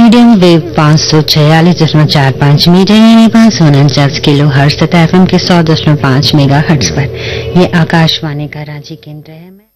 Medium wave 546.45 metre यानी 549 kilo hertz तथा FM के 100.5 मेगा हर्ट्ज पर। ये आकाशवाणी का रांची केंद्र है।